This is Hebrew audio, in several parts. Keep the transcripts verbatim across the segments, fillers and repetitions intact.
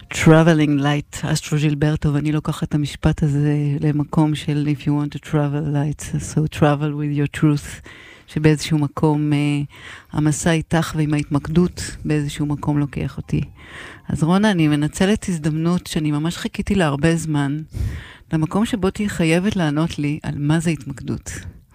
traveling light, אסטרו ג'ילברטו, ואני לוקחת את המשפט הזה למקום של if you want to travel light, so travel with your truth, שבאיזשהו מקום המסע איתך ועם ההתמקדות באיזשהו מקום לוקח אותי. אז רונה, אני מנצלת הזדמנות שאני ממש חיכיתי לה הרבה זמן, למקום שבו תהיה חייבת לענות לי על מה זה התמקדות.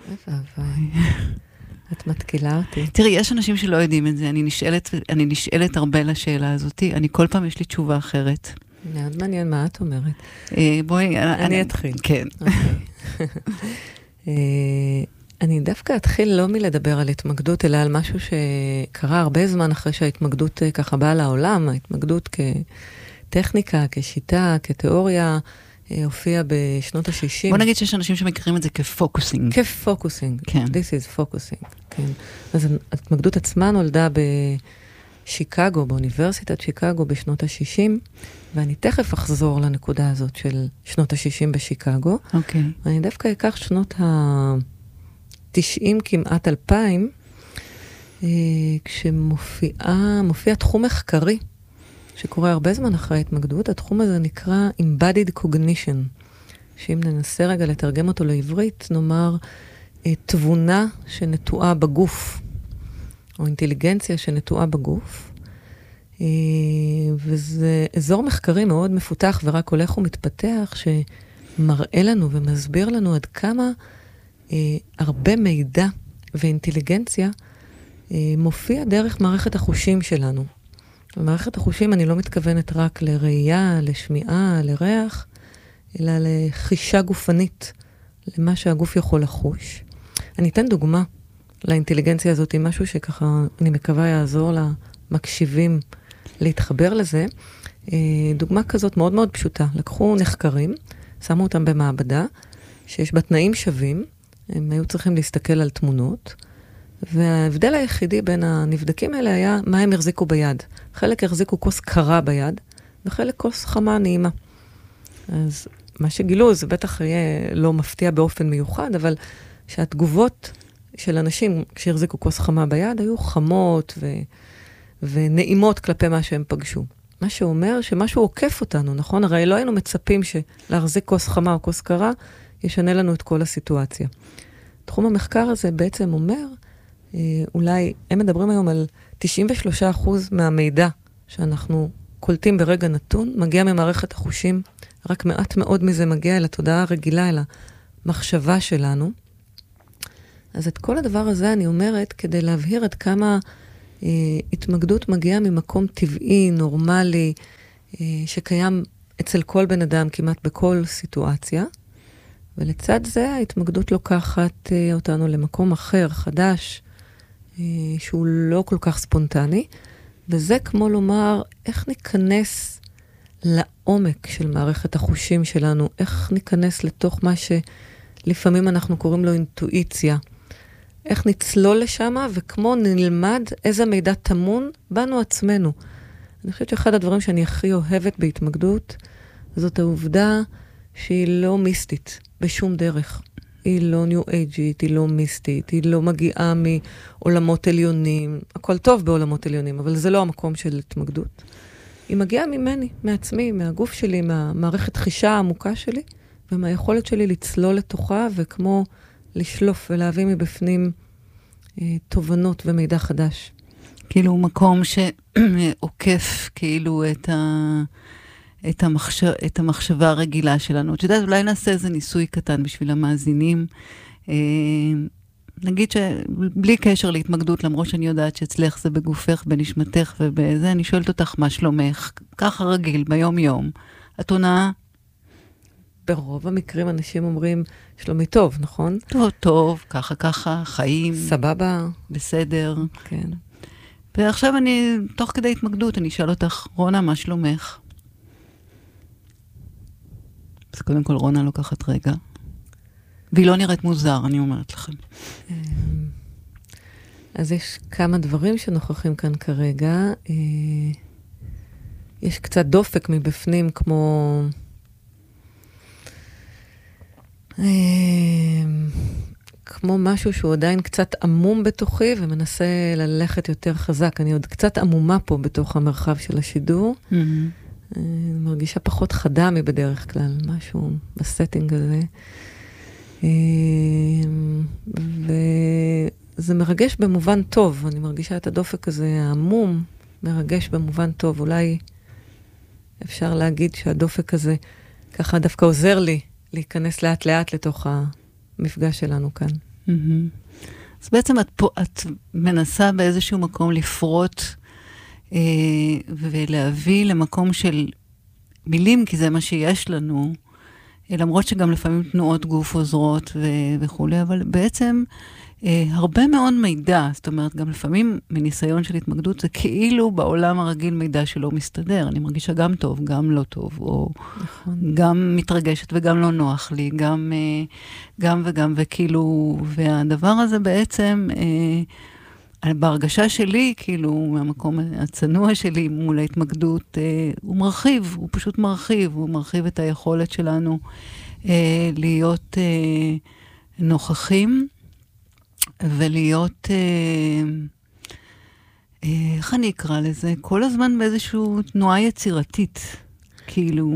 את מתקילה אותי. תראי, יש אנשים שלא יודעים את זה, אני נשאלת, אני נשאלת הרבה לשאלה הזאת, אני כל פעם יש לי תשובה אחרת. מאוד מעניין מה את אומרת. בואי, אני אתחיל. כן. אני דווקא אתחיל לא מלדבר על התמקדות, אלא על משהו שקרה הרבה זמן אחרי שההתמקדות ככה באה לעולם, ההתמקדות כטכניקה, כשיטה, כתיאוריה, הופיע בשנות ה-שישים. בוא נגיד שיש אנשים שמכירים את זה כפוקוסינג. כפוקוסינג. כן. This is focusing. כן. אז ההתמקדות עצמה נולדה בשיקגו, באוניברסיטת שיקגו בשנות ה-שישים, ואני תכף אחזור לנקודה הזאת של שנות ה-שישים בשיקגו. אוקיי. ואני דווקא אקח שנות ה-תשעים כמעט אלפיים, כשמופיע מופיע תחום מחקרי, שקורה הרבה זמן אחרי ההתמקדות. התחום הזה נקרא Embodied Cognition, שאם ננסה רגע לתרגם אותו לעברית, נאמר תבונה שנטועה בגוף, או אינטליגנציה שנטועה בגוף. וזה אזור מחקרי מאוד מפותח ורק הולך ומתפתח, שמראה לנו ומסביר לנו עד כמה הרבה מידע ואינטליגנציה מופיע דרך מערכת החושים שלנו. במערכת החושים אני לא מתכוונת רק לראייה, לשמיעה, לריח, אלא לחישה גופנית, למה שהגוף יכול לחוש. אני אתן דוגמה לאינטליגנציה הזאת, משהו שככה אני מקווה יעזור למקשיבים להתחבר לזה. דוגמה כזאת מאוד מאוד פשוטה. לקחו נחקרים, שמו אותם במעבדה, שיש בה תנאים שווים, הם היו צריכים להסתכל על תמונות, וההבדל היחידי בין הנבדקים האלה היה מה הם החזיקו ביד. חלק החזיקו כוס קרה ביד, וחלק כוס חמה נעימה. אז מה שגילו, זה בטח יהיה לא מפתיע באופן מיוחד, אבל שהתגובות של אנשים כשהחזיקו כוס חמה ביד, היו חמות ו... ונעימות כלפי מה שהם פגשו. מה שאומר שמשהו עוקף אותנו, נכון? הרי לא היינו מצפים שלהחזיק כוס חמה או כוס קרה, ישנה לנו את כל הסיטואציה. תחום המחקר הזה בעצם אומר, אולי הם מדברים היום על תשעים ושלושה אחוז מהמידע שאנחנו קולטים ברגע נתון, מגיע ממערכת החושים, רק מעט מאוד מזה מגיע אל התודעה הרגילה, אל המחשבה שלנו. אז את כל הדבר הזה אני אומרת, כדי להבהיר עד כמה אה, התמקדות מגיעה ממקום טבעי, נורמלי, אה, שקיים אצל כל בן אדם כמעט בכל סיטואציה, ולצד זה ההתמקדות לוקחת אה, אותנו למקום אחר, חדש, אה, שהוא לא כל כך ספונטני, וזה כמו לומר, איך ניכנס לעומק של מערכת החושים שלנו, איך ניכנס לתוך מה שלפעמים אנחנו קוראים לו אינטואיציה, איך נצלול לשם, וכמו נלמד איזה מידע תמון בנו עצמנו. אני חושבת שאחד הדברים שאני הכי אוהבת בהתמקדות, זאת העובדה שהיא לא מיסטית בשום דרך. היא לא ניו אייג'ית, היא לא מיסטית, היא לא מגיעה מעולמות עליונים. הכל טוב בעולמות עליונים, אבל זה לא המקום של התמקדות. היא מגיעה ממני, מעצמי, מהגוף שלי, מהמערכת חישה העמוקה שלי, ומהיכולת שלי לצלול לתוכה, וכמו לשלוף ולהביא מבפנים אה, תובנות ומידע חדש. כאילו מקום שעוקף כאילו את, ה... את, המחש... את המחשבה הרגילה שלנו. את יודעת, אולי נעשה איזה ניסוי קטן בשביל המאזינים. אה, נגיד שבלי קשר להתמקדות, למרות שאני יודעת שאצלך זה בגופך, בנשמתך ובזה, אני שואלת אותך מה שלומך, ככה רגיל, ביום יום. את עונה? ברוב המקרים אנשים אומרים, שלומי טוב, נכון? טוב, טוב, ככה, ככה, חיים. סבבה. בסדר. כן. ועכשיו אני, תוך כדי התמקדות, אני אשאל אותך, רונה, מה שלומך? אז קודם כל, רונה לוקחת רגע. והיא לא נראית מוזר, אני אומרת לכם. אז יש כמה דברים שנוכחים כאן כרגע. יש קצת דופק מבפנים, כמו... כמו משהו שהוא עדיין קצת עמום בתוכי, ומנסה ללכת יותר חזק. אני עוד קצת עמומה פה בתוך המרחב של השידור. אני מרגישה פחות חדה מבדרך כלל, משהו בסטינג הזה. וזה מרגש במובן טוב, אני מרגישה את הדופק הזה, העמום, מרגש במובן טוב. אולי אפשר להגיד שהדופק הזה ככה דווקא עוזר לי להיכנס לאט לאט לתוך המפגש שלנו כאן. אז בעצם את, פה, את מנסה באיזשהו מקום לפרוט אה, ולהביא למקום של מילים, כי זה מה שיש לנו, למרות שגם לפעמים תנועות גוף עוזרות ו- וכולי, אבל בעצם אה, הרבה מאוד מידע, זאת אומרת, גם לפעמים מניסיון של התמקדות, זה כאילו בעולם הרגיל מידע שלא מסתדר. אני מרגישה גם טוב, גם לא טוב, או נכון. גם מתרגשת וגם לא נוח לי, גם, אה, גם וגם, וכאילו, והדבר הזה בעצם, אה, בהרגשה שלי, כאילו, מהמקום הצנוע שלי מול ההתמקדות, אה, הוא מרחיב, הוא פשוט מרחיב, הוא מרחיב את היכולת שלנו אה, להיות אה, נוכחים, ולהיות, אה, אה, איך אני אקרא לזה? כל הזמן באיזושהי תנועה יצירתית. כאילו,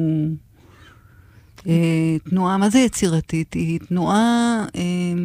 אה, תנועה, מה זה יצירתית? היא תנועה אה,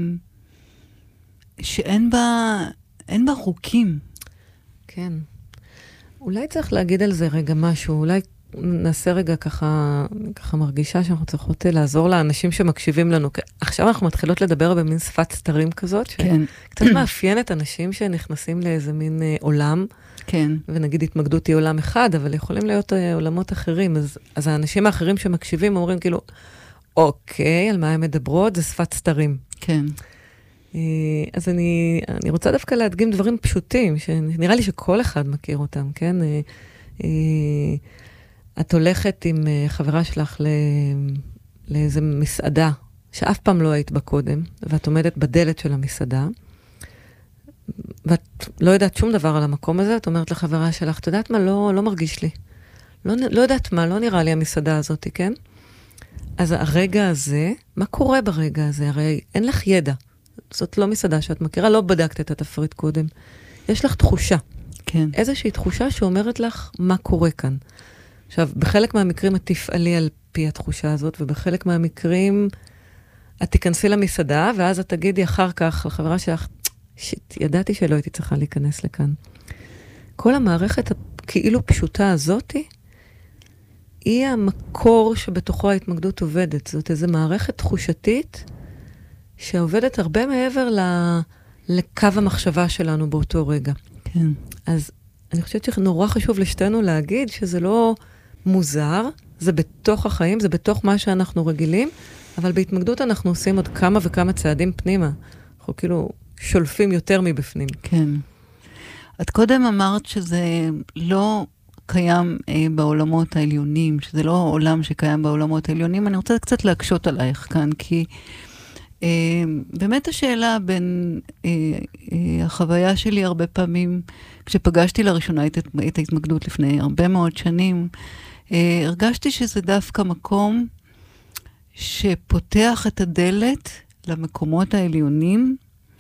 שאין בה, אין בה חוקים. כן. אולי צריך להגיד על זה רגע משהו, אולי נעשה רגע ככה, ככה מרגישה שאנחנו צריכות לעזור לאנשים שמקשיבים לנו. עכשיו אנחנו מתחילות לדבר במין שפת סתרים כזאת, כן. שקצת מאפיינת אנשים שנכנסים לאיזה מין אה, עולם, כן. ונגיד התמקדות היא עולם אחד, אבל יכולים להיות אה, עולמות אחרים. אז, אז האנשים האחרים שמקשיבים אומרים כאילו, אוקיי, על מה הם מדברות? זה שפת סתרים. כן. אה, אז אני, אני רוצה דווקא להדגים דברים פשוטים, שנראה לי שכל אחד מכיר אותם, כן? אה, אה, את הולכת עם חברה שלך לא, לאיזו מסעדה, שאף פעם לא היית בה קודם, ואת עומדת בדלת של המסעדה, ואת לא יודעת שום דבר על המקום הזה, את אומרת לחברה שלך, את יודעת מה? לא, לא מרגיש לי. לא, לא יודעת מה, לא נראה לי המסעדה הזאת, כן? אז הרגע הזה, מה קורה ברגע הזה? הרי אין לך ידע. זאת לא מסעדה שאת מכירה, לא בדקת את התפריט קודם. יש לך תחושה. כן. איזושהי תחושה שאומרת לך מה קורה כאן. עכשיו, בחלק מהמקרים את תפעלי על פי התחושה הזאת, ובחלק מהמקרים את תיכנסי למסעדה, ואז את תגידי אחר כך לחברה שלך, שיט, ידעתי שלא הייתי צריכה להיכנס לכאן. כל המערכת הכאילו פשוטה הזאת, היא המקור שבתוכו ההתמקדות עובדת. זאת איזו מערכת תחושתית, שעובדת הרבה מעבר לקו המחשבה שלנו באותו רגע. כן. אז אני חושבת שנורא חשוב לשתינו להגיד שזה לא מוזר, זה בתוך החיים, זה בתוך מה שאנחנו רגילים, אבל בהתמקדות אנחנו עושים עוד כמה וכמה צעדים פנימה. אנחנו כאילו שולפים יותר מבפנים. כן. את קודם אמרת שזה לא קיים אה, בעולמות העליונים, שזה לא עולם שקיים בעולמות העליונים. אני רוצה קצת להקשות עלייך כאן, כי אה, באמת השאלה בין אה, אה, החוויה שלי הרבה פעמים, כשפגשתי לראשונה את, את ההתמקדות לפני הרבה מאוד שנים, אה, הרגשתי שזה דווקא מקום שפותח את הדלת למקומות העליונים,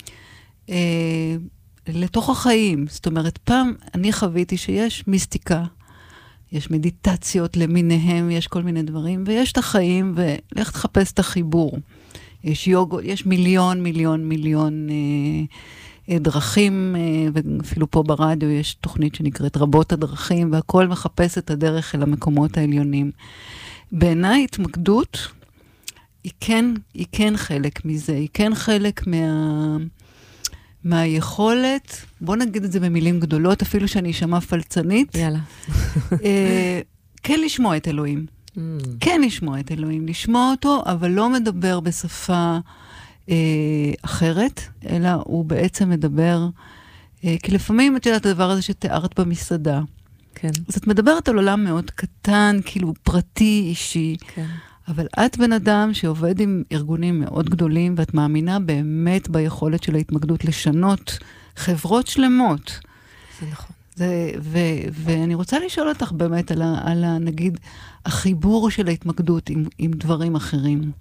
אה, לתוך החיים. זאת אומרת, פעם אני חוויתי שיש מיסטיקה, יש מדיטציות למיניהם, יש כל מיני דברים, ויש את החיים, ולך תחפש את החיבור. יש יוגו, יש מיליון, מיליון, מיליון אה, דרכים, אה, ואפילו פה ברדיו יש תוכנית שנקראת רבות הדרכים, והכל מחפש את הדרך אל המקומות העליונים. בעיניי התמקדות, היא כן, היא כן חלק מזה, היא כן חלק מה... מהיכולת, בוא נגיד את זה במילים גדולות, אפילו שאני אשמע פלצנית. יאללה. אה, כן לשמוע את אלוהים. Mm. כן לשמוע את אלוהים, לשמוע אותו, אבל לא מדבר בשפה אה, אחרת, אלא הוא בעצם מדבר, אה, כי לפעמים את יודעת הדבר הזה שתיארת במסעדה. כן. אז את מדברת על עולם מאוד קטן, כאילו פרטי, אישי. כן. אבל את בן אדם שעובד עם ארגונים מאוד גדולים, ואת מאמינה באמת ביכולת של ההתמקדות לשנות חברות שלמות. זה נכון. זה, ו, ואני רוצה לשאול אותך באמת על, ה, על ה, נגיד, החיבור של ההתמקדות עם, עם דברים אחרים.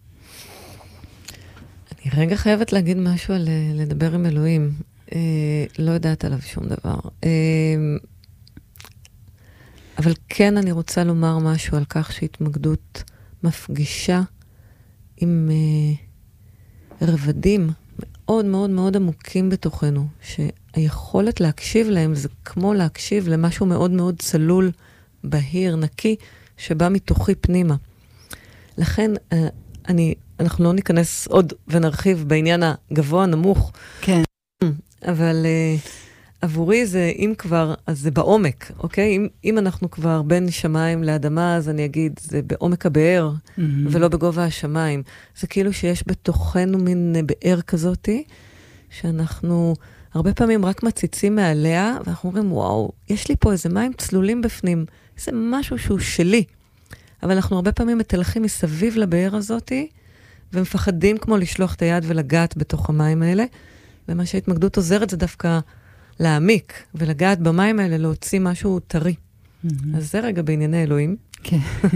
אני רגע חייבת להגיד משהו על לדבר עם אלוהים. אה, לא יודעת עליו שום דבר. אה, אבל כן אני רוצה לומר משהו על כך שהתמקדות מפגישה עם uh, רבדים מאוד מאוד מאוד עמוקים בתוכנו, שהיכולת להקשיב להם זה כמו להקשיב למשהו מאוד מאוד צלול, בהיר, נקי, שבא מתוכי פנימה. לכן uh, אני, אנחנו לא ניכנס עוד ונרחיב בעניין הגבוה נמוך. כן. אבל uh, עבורי זה, אם כבר, אז זה בעומק, אוקיי? אם, אם אנחנו כבר בין שמיים לאדמה, אז אני אגיד, זה בעומק הבאר, mm-hmm. ולא בגובה השמיים. זה כאילו שיש בתוכנו מין באר כזאתי, שאנחנו הרבה פעמים רק מציצים מעליה, ואנחנו אומרים, וואו, יש לי פה איזה מים צלולים בפנים, זה משהו שהוא שלי. אבל אנחנו הרבה פעמים מתהלכים מסביב לבאר הזאתי, ומפחדים כמו לשלוח את היד ולגעת בתוך המים האלה, ומה שההתמקדות עוזרת זה דווקא להעמיק, ולגעת במים האלה, להוציא משהו טרי. Mm-hmm. אז זה רגע בענייני אלוהים. כן.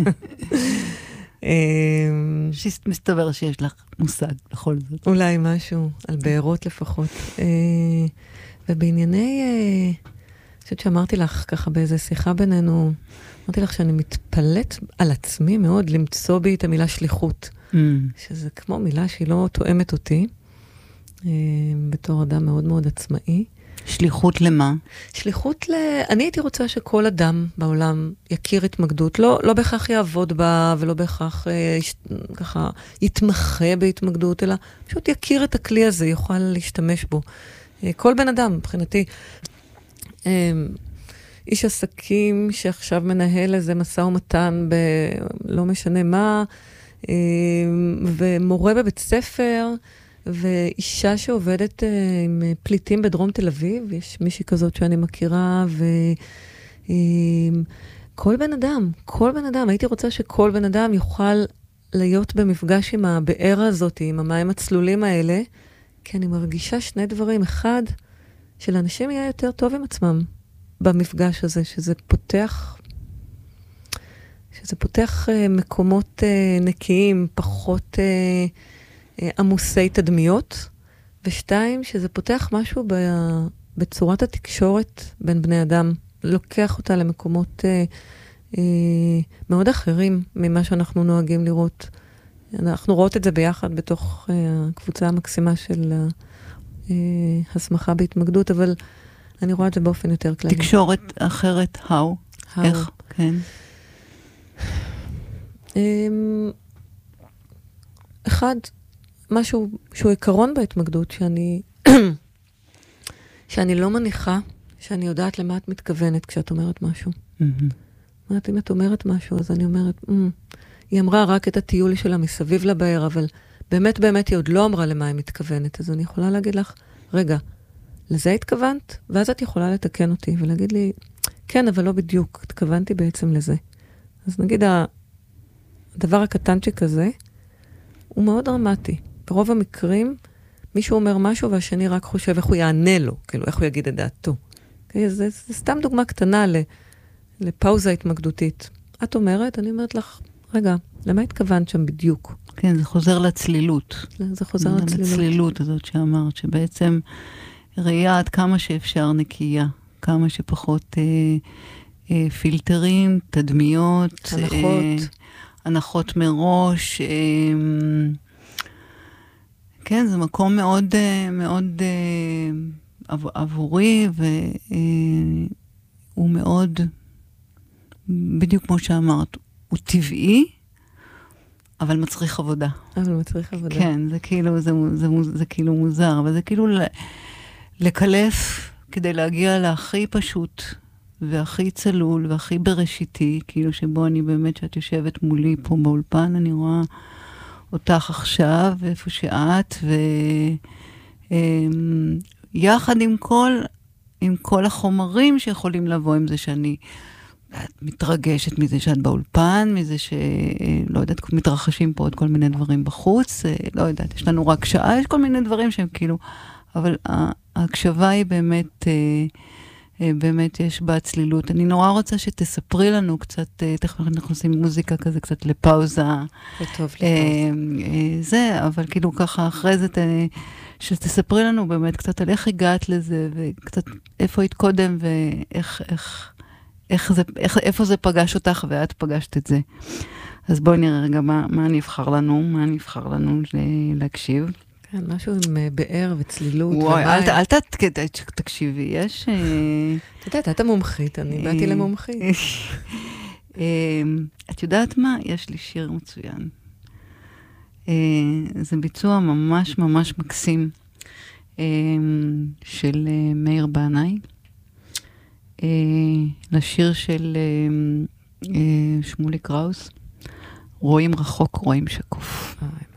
מסתבר שיש לך מושג בכל זאת. אולי משהו, על בארות לפחות. ובענייני, אני חושבת שאמרתי לך ככה באיזו שיחה בינינו, אמרתי לך שאני מתפלט על עצמי מאוד למצוא בי את המילה שליחות. Mm. שזה כמו מילה שהיא לא תואמת אותי, בתור אדם מאוד מאוד עצמאי. שליחות למה? שליחות ל... אני הייתי רוצה שכל אדם בעולם יכיר התמקדות, לא, לא בהכרח יעבוד בה, ולא בהכרח אה, יש, ככה יתמחה בהתמקדות, אלא פשוט יכיר את הכלי הזה, יוכל להשתמש בו. אה, כל בן אדם, מבחינתי, אה, איש עסקים שעכשיו מנהל איזה מסע ומתן ב... לא משנה מה, אה, ומורה בבית ספר, ואישה שעובדת uh, עם פליטים בדרום תל אביב, יש מישהי כזאת שאני מכירה, וכל בן אדם, כל בן אדם, הייתי רוצה שכל בן אדם יוכל להיות במפגש עם הבאר הזאת, עם המים הצלולים האלה, כי אני מרגישה שני דברים. אחד, שלאנשים יהיה יותר טוב עם עצמם במפגש הזה, שזה פותח, שזה פותח uh, מקומות uh, נקיים, פחות... Uh, עמוסי תדמיות, ושתיים, שזה פותח משהו בצורת התקשורת בין בני אדם, לוקח אותה למקומות אה, אה, מאוד אחרים ממה שאנחנו נוהגים לראות. אנחנו רואות את זה ביחד בתוך אה, הקבוצה המקסימה של אה, הסמכה בהתמקדות, אבל אני רואה את זה באופן יותר כללי. תקשורת אחרת, how? how? איך? כן. אה, אחד, משהו שהוא עיקרון בהתמקדות, שאני, שאני לא מניחה, שאני יודעת למה את מתכוונת כשאת אומרת משהו. Mm-hmm. אומרת, אם את אומרת משהו, אז אני אומרת, mm, היא אמרה רק את הטיול שלה מסביב לבאר, אבל באמת באמת היא עוד לא אמרה למה היא מתכוונת, אז אני יכולה להגיד לך, רגע, לזה התכוונת? ואז את יכולה לתקן אותי ולהגיד לי, כן, אבל לא בדיוק, התכוונתי בעצם לזה. אז נגיד, הדבר הקטנצ'יק הזה, הוא מאוד דרמטי. ברוב המקרים, מישהו אומר משהו, והשני רק חושב איך הוא יענה לו, כאילו, איך הוא יגיד את דעתו. זה, זה, זה סתם דוגמה קטנה לפאוזה התמקדותית. את אומרת, אני אומרת לך, רגע, למה התכוונת שם בדיוק? כן, זה חוזר לצלילות. זה חוזר לצלילות. לצלילות הזאת שאמרת, שבעצם ראייה עד כמה שאפשר נקייה, כמה שפחות אה, אה, פילטרים, תדמיות, הנחות. אה, הנחות מראש, אה, כן, זה מקום מאוד, מאוד עבורי, והוא מאוד, בדיוק כמו שאמרת, הוא טבעי, אבל מצריך עבודה. אבל מצריך עבודה. כן, זה כאילו, זה, זה, זה כאילו מוזר, אבל זה כאילו לקלף כדי להגיע להכי פשוט, והכי צלול, והכי בראשיתי, כאילו שבו אני באמת, שאת יושבת מולי פה באולפן, אני רואה אותך עכשיו, איפה שאת, ויחד עם כל, עם כל החומרים שיכולים לבוא עם זה שאני מתרגשת מזה שאת באולפן, מזה שלא יודעת, מתרחשים פה עוד כל מיני דברים בחוץ, לא יודעת, יש לנו רק שעה, יש כל מיני דברים שהם כאילו, אבל ההקשבה היא באמת, באמת יש בה צלילות. אני נורא רוצה שתספרי לנו קצת, תכף אנחנו עושים מוזיקה כזה קצת לפאוזה. זה טוב לפאוזה. זה, אבל כאילו ככה אחרי זה, שתספרי לנו באמת קצת על איך הגעת לזה, וקצת איפה היית קודם, ואיך איך, איך זה, איך, איפה זה פגש אותך ואת פגשת את זה. אז בואי נראה רגע מה, מה נבחר לנו, מה נבחר לנו להקשיב. כן, משהו עם באר וצלילות. וואי, אל, אל ת, תקשיבי, יש... את יודעת, את המומחית, אני באתי למומחית. את יודעת מה? יש לי שיר מצוין. זה ביצוע ממש ממש מקסים של מאיר בנאי, לשיר של שמולי קראוס, רואים רחוק, רואים שקוף.